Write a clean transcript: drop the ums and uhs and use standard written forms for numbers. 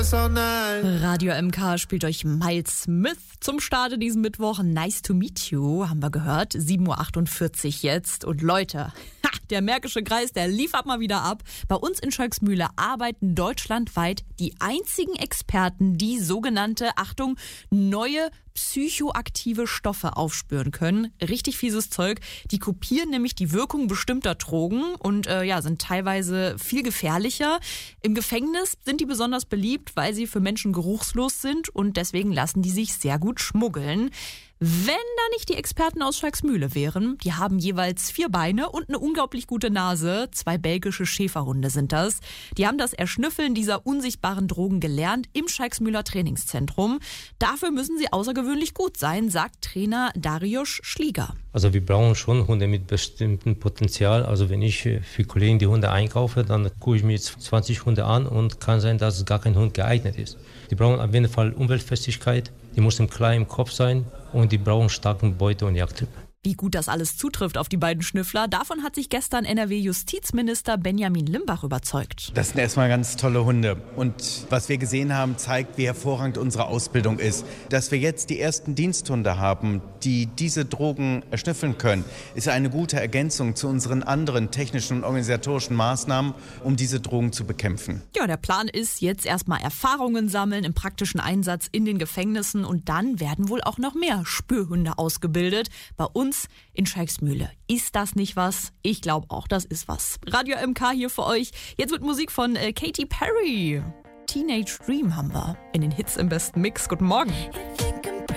Radio MK spielt euch Miles Smith zum Start in diesem Mittwoch. Nice to meet you, haben wir gehört. 7.48 Uhr jetzt. Und Leute, der Märkische Kreis, der liefert mal wieder ab. Bei uns in Schalksmühle arbeiten deutschlandweit die einzigen Experten, die sogenannte, Achtung, neue psychoaktive Stoffe aufspüren können. Richtig fieses Zeug. Die kopieren nämlich die Wirkung bestimmter Drogen und sind teilweise viel gefährlicher. Im Gefängnis sind die besonders beliebt, weil sie für Menschen geruchslos sind und deswegen lassen die sich sehr gut schmuggeln. Wenn da nicht die Experten aus Schalksmühle wären, die haben jeweils 4 Beine und eine unglaublich gute Nase. 2 belgische Schäferhunde sind das. Die haben das Erschnüffeln dieser unsichtbaren Drogen gelernt im Schalksmühler Trainingszentrum. Dafür müssen sie außergewöhnlich gut sein, sagt Trainer Darius Schlieger. Also wir brauchen schon Hunde mit bestimmtem Potenzial. Also wenn ich für Kollegen die Hunde einkaufe, dann gucke ich mir jetzt 20 Hunde an und kann sein, dass gar kein Hund geeignet ist. Die brauchen auf jeden Fall Umweltfestigkeit, die muss klar im Kopf sein und die brauchen starken Beute- und Jagdtrieb. Wie gut das alles zutrifft auf die beiden Schnüffler, davon hat sich gestern NRW-Justizminister Benjamin Limbach überzeugt. Das sind erstmal ganz tolle Hunde. Und was wir gesehen haben, zeigt, wie hervorragend unsere Ausbildung ist. Dass wir jetzt die ersten Diensthunde haben, die diese Drogen erschnüffeln können, ist eine gute Ergänzung zu unseren anderen technischen und organisatorischen Maßnahmen, um diese Drogen zu bekämpfen. Ja, der Plan ist jetzt erstmal Erfahrungen sammeln im praktischen Einsatz in den Gefängnissen und dann werden wohl auch noch mehr Spürhunde ausgebildet. Bei uns in Schalksmühle. Ist das nicht was? Ich glaube auch, das ist was. Radio MK hier für euch. Jetzt wird Musik von Katy Perry. Teenage Dream haben wir in den Hits im besten Mix. Guten Morgen.